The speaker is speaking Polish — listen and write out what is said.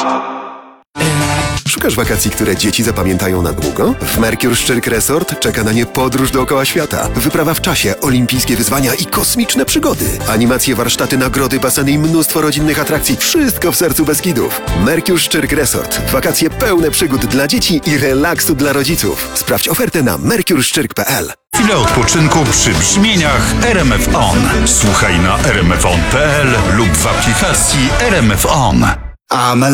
Szukasz wakacji, które dzieci zapamiętają na długo? W Mercure Szczyrk Resort czeka na nie podróż dookoła świata. Wyprawa w czasie, olimpijskie wyzwania i kosmiczne przygody. Animacje, warsztaty, nagrody, baseny i mnóstwo rodzinnych atrakcji. Wszystko w sercu Beskidów. Mercure Szczyrk Resort. Wakacje pełne przygód dla dzieci i relaksu dla rodziców. Sprawdź ofertę na mercureszczyrk.pl. Chwilę odpoczynku przy brzmieniach RMF On. Słuchaj na rmfon.pl lub w aplikacji RMF On.